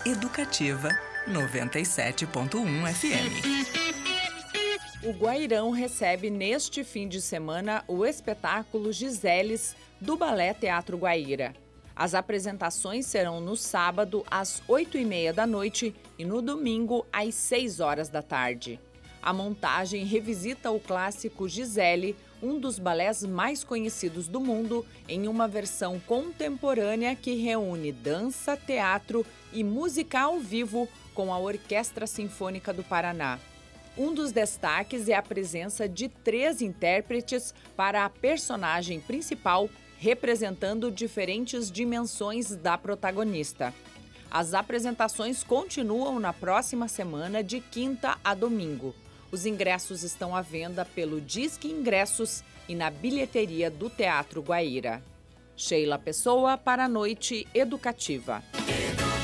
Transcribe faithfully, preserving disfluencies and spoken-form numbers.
Educativa noventa e sete ponto um F M. O Guairão recebe neste fim de semana o espetáculo Giseles do Balé Teatro Guaíra. As apresentações serão no sábado às oito e meia da noite e no domingo às seis horas da tarde. A montagem revisita o clássico Gisele, um dos balés mais conhecidos do mundo, em uma versão contemporânea que reúne dança, teatro e música ao vivo com a Orquestra Sinfônica do Paraná. Um dos destaques é a presença de três intérpretes para a personagem principal, representando diferentes dimensões da protagonista. As apresentações continuam na próxima semana, de quinta a domingo. Os ingressos estão à venda pelo Disque Ingressos e na bilheteria do Teatro Guaíra. Sheila Pessoa para a Noite Educativa.